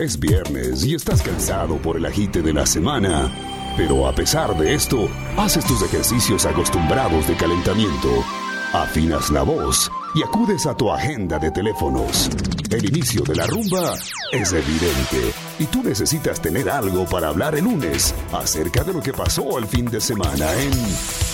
Es viernes y estás cansado por el agite de la semana, pero a pesar de esto, haces tus ejercicios acostumbrados de calentamiento, afinas la voz y acudes a tu agenda de teléfonos. El inicio de la rumba es evidente y tú necesitas tener algo para hablar el lunes acerca de lo que pasó el fin de semana en